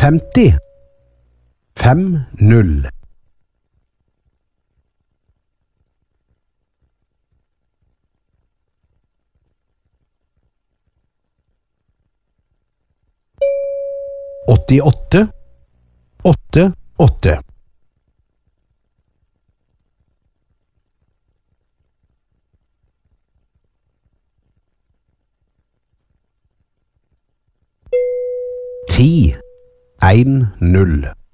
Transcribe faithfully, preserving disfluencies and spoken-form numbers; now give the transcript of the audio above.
femti, fem null. åttiåtte, åtte, åtte. Ti, en, null.